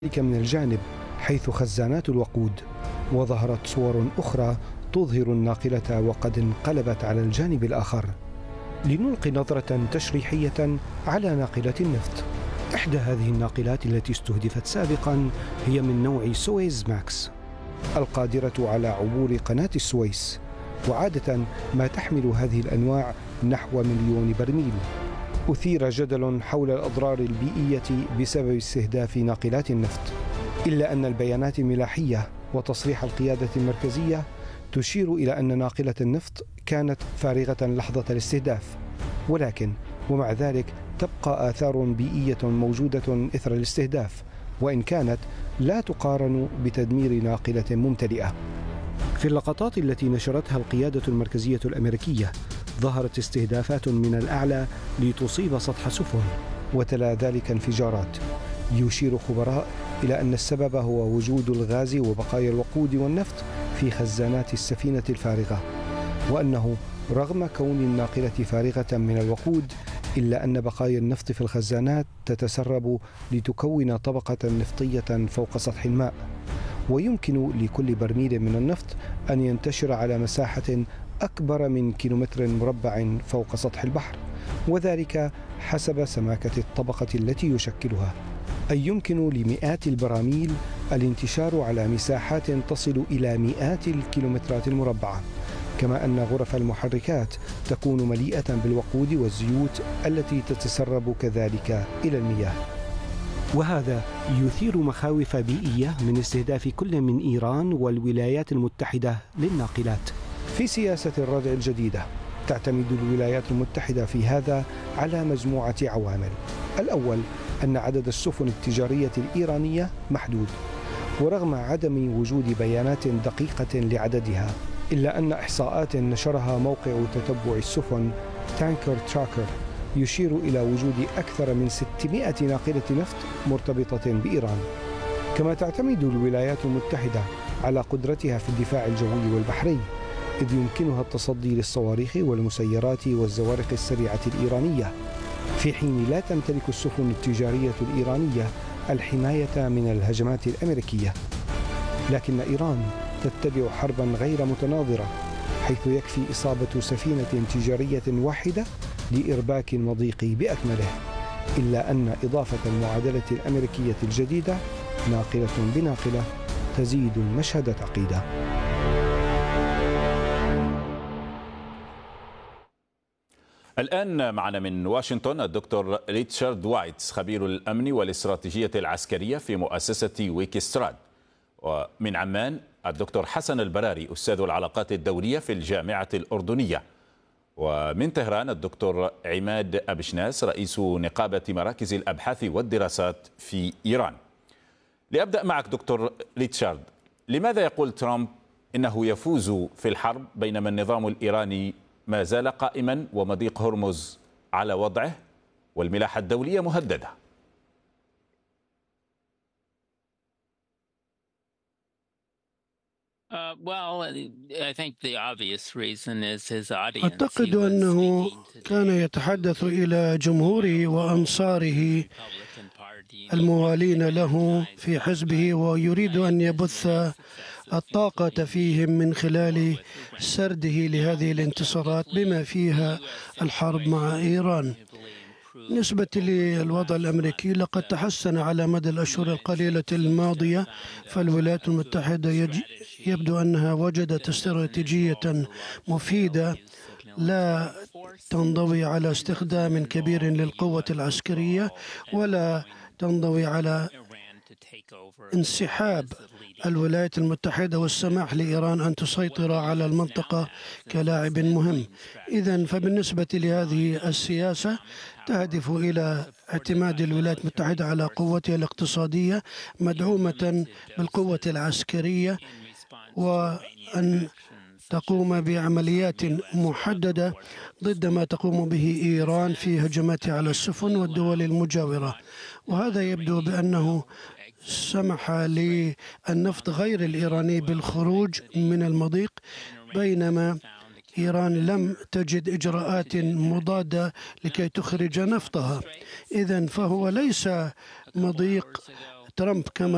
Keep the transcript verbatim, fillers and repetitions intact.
ذلك من الجانب حيث خزانات الوقود، وظهرت صور أخرى تظهر الناقلة وقد انقلبت على الجانب الآخر. لنلقي نظرة تشريحية على ناقلة النفط. إحدى هذه الناقلات التي استهدفت سابقا هي من نوع سويس ماكس القادرة على عبور قناة السويس، وعادة ما تحمل هذه الأنواع نحو مليون برميل. أثير جدل حول الأضرار البيئية بسبب استهداف ناقلات النفط، إلا أن البيانات الملاحية وتصريح القيادة المركزية تشير إلى أن ناقلة النفط كانت فارغة لحظة الاستهداف، ولكن ومع ذلك تبقى آثار بيئية موجودة إثر الاستهداف، وإن كانت لا تقارن بتدمير ناقلة ممتلئة. في اللقطات التي نشرتها القيادة المركزية الأمريكية ظهرت استهدافات من الأعلى لتصيب سطح سفن، وتلا ذلك انفجارات. يشير خبراء إلى أن السبب هو وجود الغاز وبقايا الوقود والنفط في خزانات السفينة الفارغة، وأنه رغم كون الناقلة فارغة من الوقود إلا أن بقايا النفط في الخزانات تتسرب لتكون طبقة نفطية فوق سطح الماء، ويمكن لكل برميل من النفط أن ينتشر على مساحة أكبر من كيلومتر مربع فوق سطح البحر، وذلك حسب سماكة الطبقة التي يشكلها. أي يمكن لمئات البراميل الانتشار على مساحات تصل إلى مئات الكيلومترات المربعة، كما أن غرف المحركات تكون مليئة بالوقود والزيوت التي تتسرب كذلك إلى المياه. وهذا يثير مخاوف بيئية من استهداف كل من إيران والولايات المتحدة للناقلات. في سياسة الردع الجديدة تعتمد الولايات المتحدة في هذا على مجموعة عوامل. الأول أن عدد السفن التجارية الإيرانية محدود، ورغم عدم وجود بيانات دقيقة لعددها، إلا أن إحصاءات نشرها موقع تتبع السفن تانكر تراكر يشير إلى وجود أكثر من ستمائة ناقلة نفط مرتبطة بإيران. كما تعتمد الولايات المتحدة على قدرتها في الدفاع الجوي والبحري، إذ يمكنها التصدي للصواريخ والمسيرات والزوارق السريعة الإيرانية، في حين لا تمتلك السفن التجارية الإيرانية الحماية من الهجمات الأمريكية. لكن إيران تتبع حربا غير متناظرة، حيث يكفي إصابة سفينة تجارية واحدة لإرباك المضيق بأكمله، إلا أن إضافة المعادلة الأمريكية الجديدة ناقلة بناقلة تزيد المشهد تعقيدا. الآن معنا من واشنطن الدكتور ريتشارد وايتس خبير الأمن والاستراتيجية العسكرية في مؤسسة ويكستراد، ومن عمان الدكتور حسن البراري أستاذ العلاقات الدولية في الجامعة الأردنية، ومن طهران الدكتور عماد أبشناس رئيس نقابة مراكز الأبحاث والدراسات في إيران. لأبدأ معك دكتور ريتشارد، لماذا يقول ترامب إنه يفوز في الحرب بينما النظام الإيراني ما زال قائما ومضيق هرمز على وضعه والملاحة الدولية مهددة؟ أعتقد أنه كان يتحدث إلى جمهوره وأنصاره الموالين له في حزبه، ويريد أن يبث الطاقة فيهم من خلال سرده لهذه الانتصارات بما فيها الحرب مع إيران. بالنسبة للوضع الأمريكي لقد تحسن على مدى الأشهر القليلة الماضية، فالولايات المتحدة يبدو أنها وجدت استراتيجية مفيدة لا تنضوي على استخدام كبير للقوة العسكرية، ولا تنضوي على انسحاب الولايات المتحدة والسماح لإيران أن تسيطر على المنطقة كلاعب مهم. إذن فبالنسبة لهذه السياسة تهدف إلى اعتماد الولايات المتحدة على قوتها الاقتصادية مدعومة بالقوة العسكرية، وأن تقوم بعمليات محددة ضد ما تقوم به إيران في هجماتها على السفن والدول المجاورة. وهذا يبدو بأنه سمح للنفط غير الإيراني بالخروج من المضيق، بينما إيران لم تجد إجراءات مضادة لكي تخرج نفطها. إذن فهو ليس مضيق ترامب كما